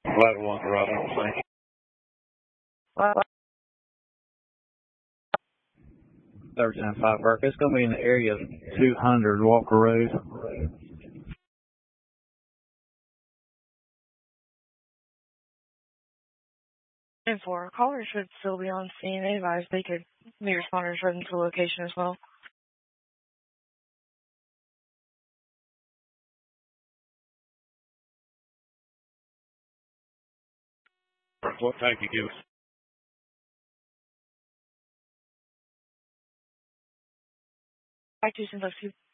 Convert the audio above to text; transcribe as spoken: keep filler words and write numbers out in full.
Flat one, Roger, thank you. Well, thirteen five Burke. It's going to be in the area of two hundred Walker Road. And four, callers should still be on scene. Advise they could be responders running to the location as well. What tank you give us? Five two seven five two.